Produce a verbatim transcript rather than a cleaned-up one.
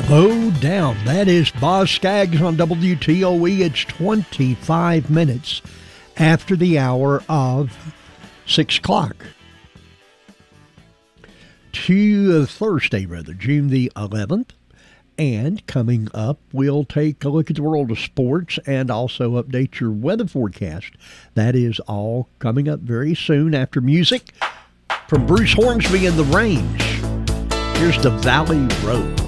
Low down. That is Boz Scaggs on W T O E. It's twenty-five minutes after the hour of six o'clock. To Thursday, rather, June the eleventh. And coming up, we'll take a look at the world of sports and also update your weather forecast. That is all coming up very soon after music from Bruce Hornsby and the Range. Here's the Valley Road.